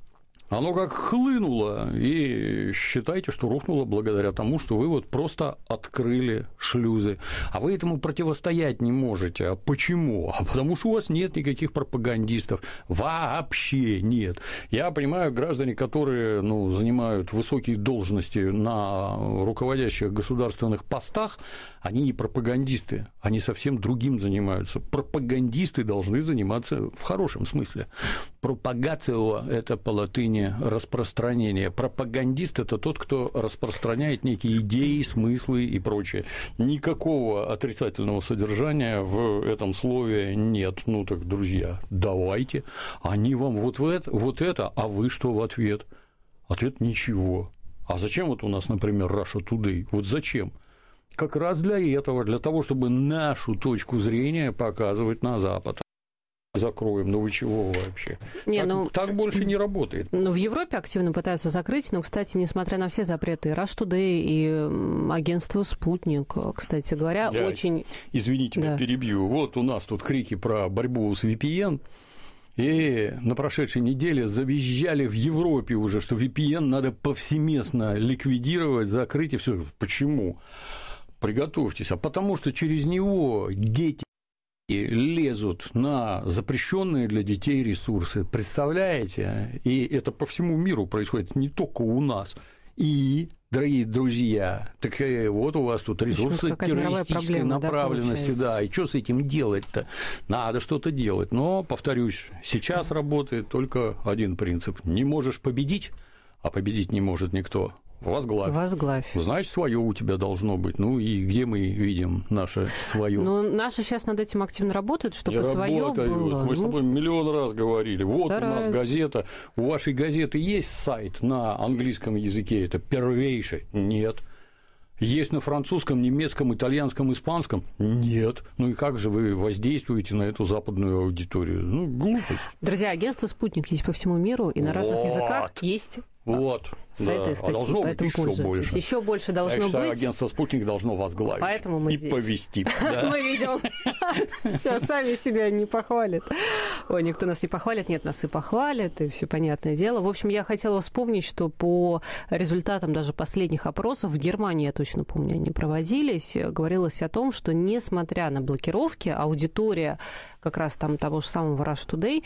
F: Оно как хлынуло, и считайте, что рухнуло благодаря тому, что вы вот просто открыли шлюзы. А вы этому противостоять не можете. А почему? А потому что у вас нет никаких пропагандистов. Вообще нет. Я понимаю, граждане, которые ну, занимают высокие должности на руководящих государственных постах, они не пропагандисты, они совсем другим занимаются. Пропагандисты должны заниматься в хорошем смысле. Пропагация – это по латыни распространение. Пропагандист – это тот, кто распространяет некие идеи, смыслы и прочее. Никакого отрицательного содержания в этом слове нет. Ну так, друзья, давайте. Они вам вот, в это, вот это, а вы что в ответ? Ответ – ничего. А зачем вот у нас, например, Russia Today? Вот зачем? Как раз для этого, для того, чтобы нашу точку зрения показывать на Запад. Закроем, ну вы чего вообще? Не, так, ну, так больше не работает.
E: Ну, в Европе активно пытаются закрыть, но, кстати, несмотря на все запреты, Russia Today и агентство «Спутник», кстати говоря,
F: да,
E: очень...
F: Извините, да. перебью. Вот у нас тут крики про борьбу с ви пи эн, и на прошедшей неделе завизжали в Европе уже, что ви пи эн надо повсеместно ликвидировать, закрыть и все. Почему? Приготовьтесь. А потому что через него дети лезут на запрещенные для детей ресурсы. Представляете? И это по всему миру происходит, не только у нас. И, дорогие друзья, так вот у вас тут ресурсы террористической направленности, да, да, и что с этим делать-то? Надо что-то делать. Но, повторюсь, сейчас работает только один принцип. Не можешь победить, а победить не может никто. Возглавь.
E: Возглавь.
F: Значит, свое у тебя должно быть. Ну и где мы видим наше свое?
E: Ну, наши сейчас над этим активно работают, чтобы свое было.
F: Мы с тобой ну, миллион раз говорили. Вот
E: стараются.
F: У нас газета. У вашей газеты есть сайт на английском языке? Это первейший? Нет. Есть на французском, немецком, итальянском, испанском? Нет. Ну и как же вы воздействуете на эту западную аудиторию? Ну, глупость.
E: Друзья, агентство «Спутник» есть по всему миру, и на разных
F: вот.
E: языках есть.
F: Вот.
E: Сайты,
F: да.
E: статьи,
F: а должно быть еще больше.
E: Еще больше должно
F: Я считаю,
E: быть.
F: агентство «Спутник» должно возглавить.
E: Поэтому мы
F: и
E: здесь.
F: повести.
E: Мы видим. Все, сами себя не похвалят. Ой, никто нас не похвалит. Нет, нас и похвалят, и все понятное дело. В общем, я хотела вспомнить, что по результатам даже последних опросов в Германии, я точно помню, они проводились, говорилось о том, что несмотря на блокировки, аудитория как раз там того же самого Russia Today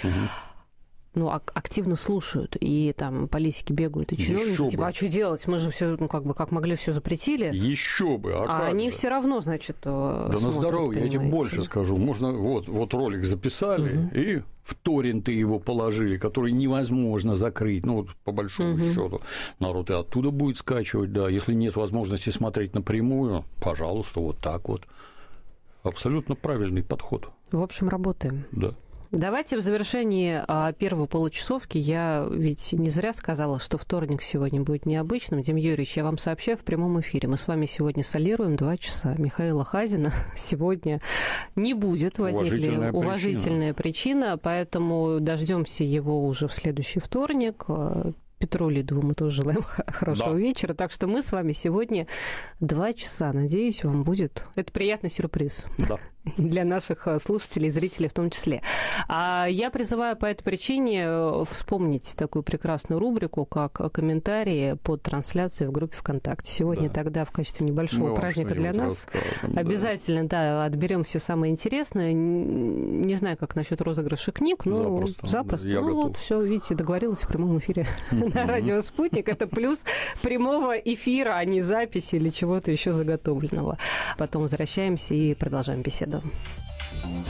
E: ну, активно слушают, и там политики бегают, и чиновники, типа, а что делать? Мы же все, ну, как бы, как могли, все запретили.
F: Еще бы, а,
E: а они
F: же?
E: все равно, значит,
F: да смотрят, на здоровье, я тебе больше скажу. Можно, вот, вот ролик записали, угу. и в торренты его положили, который невозможно закрыть, ну, вот, по большому угу. счету. Народ и оттуда будет скачивать, да. Если нет возможности смотреть напрямую, пожалуйста, вот так вот. Абсолютно правильный подход.
E: В общем, работаем.
F: Да.
E: Давайте в завершении а, первой получасовки, я ведь не зря сказала, что вторник сегодня будет необычным. Дим Юрьевич, я вам сообщаю в прямом эфире. Мы с вами сегодня солируем два часа. Михаила Хазина сегодня не будет. Возникли уважительная, уважительная причина. причина, поэтому дождемся его уже в следующий вторник. Петру Лидову мы тоже желаем хорошего да. вечера. Так что мы с вами сегодня два часа. Надеюсь, вам будет... Это приятный сюрприз.
F: Да.
E: Для наших слушателей и зрителей в том числе. А я призываю по этой причине вспомнить такую прекрасную рубрику, как комментарии под трансляцией в группе ВКонтакте. Сегодня да. тогда в качестве небольшого Мы праздника для нас обязательно да. Да, отберем все самое интересное. Не знаю, как насчет розыгрыша книг, но запросто. запросто. Ну готов. Вот, все, видите, договорилась в прямом эфире на радио «Спутник». Это плюс прямого эфира, а не записи или чего-то еще заготовленного. Потом возвращаемся и продолжаем беседу.